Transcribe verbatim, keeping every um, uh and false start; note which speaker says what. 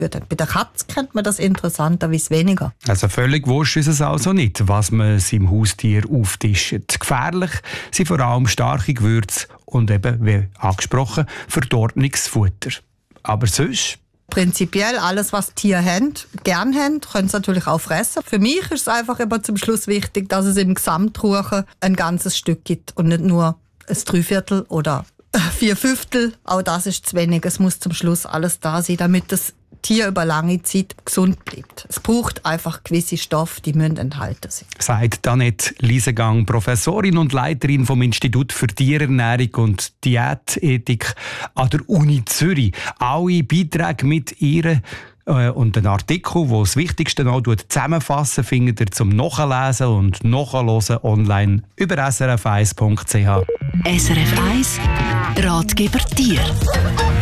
Speaker 1: Bei der Katze kennt man das interessanterweise weniger.
Speaker 2: Also völlig wurscht ist es also nicht, was man seinem Haustier auftischt. Gefährlich sind vor allem starke Gewürze und eben, wie angesprochen, verdorbenes Futter. Aber sonst?
Speaker 1: Prinzipiell alles, was Tiere haben, gern haben, können sie natürlich auch fressen. Für mich ist es einfach immer zum Schluss wichtig, dass es im Gesamtkuchen ein ganzes Stück gibt und nicht nur ein Dreiviertel oder vier Fünftel. Auch das ist zu wenig. Es muss zum Schluss alles da sein, damit das Tier über lange Zeit gesund bleibt. Es braucht einfach gewisse Stoffe, die müssen enthalten sein.
Speaker 2: Sagt Annette Liesegang, Professorin und Leiterin vom Institut für Tierernährung und Diätethik an der Uni Zürich. Alle Beiträge mit ihr äh, und einen Artikel, der das Wichtigste noch zusammenfassen, findet ihr zum Nachlesen und Nachhören online über s r f eins punkt c h.
Speaker 3: S R F eins Ratgeber Tier.